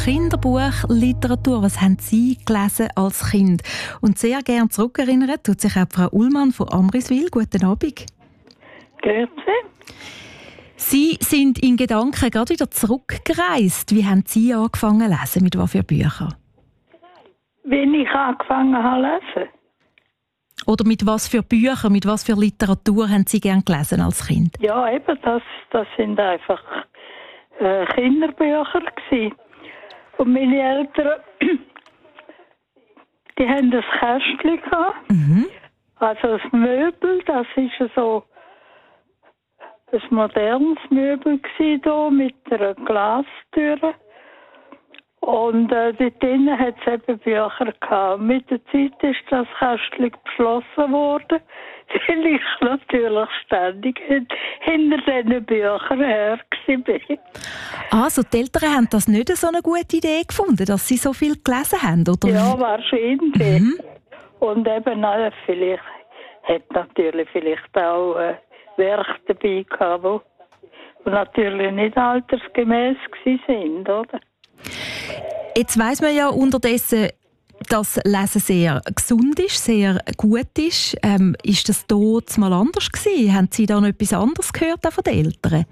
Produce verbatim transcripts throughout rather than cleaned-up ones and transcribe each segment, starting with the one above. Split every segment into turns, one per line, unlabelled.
Kinderbuchliteratur, was haben Sie gelesen als Kind? Und sehr gerne zurückerinnern tut sich auch Frau Ullmann von Amriswil. Guten Abend.
Grüezi.
Sie sind in Gedanken gerade wieder zurückgereist. Wie haben Sie angefangen zu lesen? Mit was für Büchern?
Wie ich angefangen habe zu lesen?
Oder mit was für Büchern, mit was für Literatur haben Sie gern gelesen als Kind?
Ja, eben, das, das sind einfach äh, Kinderbücher gewesen. Und meine Eltern, die haben ein Kästchen gehabt.
Mhm.
Also ein Möbel, das ist so ein modernes Möbel gewesen, hier, mit einer Glastür. Und äh, dort drinnen hat es eben Bücher gehabt. Mit der Zeit ist das Kästchen geschlossen worden, weil ich natürlich ständig hinter diesen Büchern her war.
Also die Eltern haben das nicht so eine gute Idee gefunden, dass sie so viel gelesen haben, oder?
Ja, wahrscheinlich.
Mhm.
Und eben, na, vielleicht hat natürlich vielleicht auch äh, Werke dabei gehabt, die natürlich nicht altersgemäß sind, oder?
Jetzt weiss man ja unterdessen, dass Lesen sehr gesund ist, sehr gut ist. Ähm, ist das dort mal anders gewesen? Haben Sie da noch etwas anderes gehört auch von den Eltern?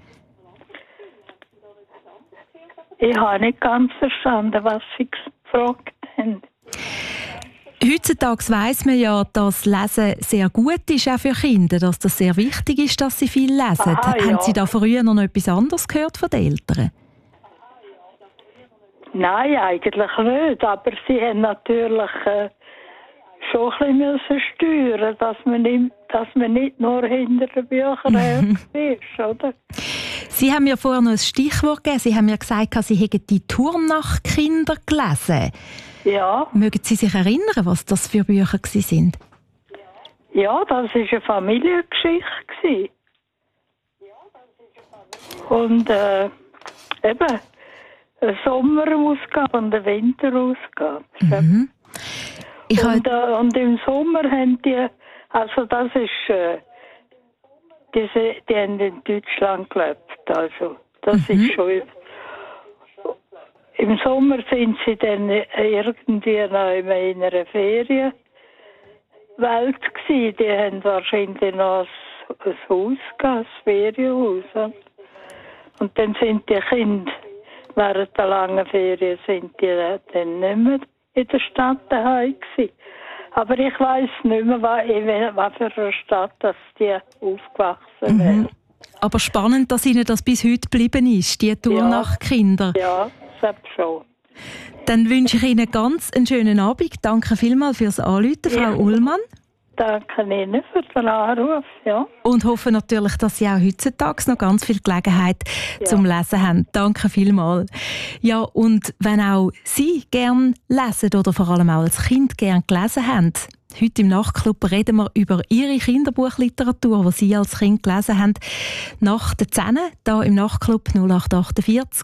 Ich habe nicht ganz verstanden, was Sie gefragt haben.
Heutzutage weiss man ja, dass Lesen sehr gut ist, auch für Kinder, dass das sehr wichtig ist, dass sie viel lesen.
Aha,
Haben
ja.
Sie da früher noch etwas anderes gehört von den Eltern?
Nein, eigentlich nicht. Aber sie haben natürlich äh, schon ein bisschen steuern, dass man nicht, dass man nicht nur hinter den Büchern her ist, oder?
Sie haben mir vorher noch ein Stichwort gegeben. Sie haben mir gesagt, Sie hätten die Turnach-Kinder gelesen.
Ja.
Mögen Sie sich erinnern, was das für Bücher waren?
Ja, das war eine Familiengeschichte. Und äh, eben eine Sommerausgabe und eine Winterausgabe.
Mhm. Ich
und, äh, und im Sommer haben die, also das ist, äh, diese, die haben in Deutschland gelebt. Also das
mhm.
ist schon. Im Sommer sind sie dann irgendwie noch in einer Ferienwelt gewesen. Die haben wahrscheinlich noch ein, ein Haus gehabt, ein Ferienhaus. Und dann sind die Kinder während der langen Ferien sind die dann nicht mehr in der Stadt daheim gewesen. Aber ich weiss nicht mehr, in was für einer Stadt dass die aufgewachsen wären.
Mhm. Aber spannend, dass Ihnen das bis heute geblieben ist, die Turnach-Kinder.
Ja, selbst schon.
Dann wünsche ich Ihnen ganz einen schönen Abend. Danke vielmals fürs Anrufen, Frau
Ja.
Ullmann.
Danke Ihnen für den Anruf. Ja.
Und hoffe natürlich, dass Sie auch heutzutage noch ganz viel Gelegenheit
Ja.
zum Lesen haben. Danke vielmals. Ja, und wenn auch Sie gerne lesen oder vor allem auch als Kind gerne gelesen haben, heute im Nachtclub reden wir über Ihre Kinderbuchliteratur, die Sie als Kind gelesen haben. Nach der zehn, hier im Nachtclub null acht acht vier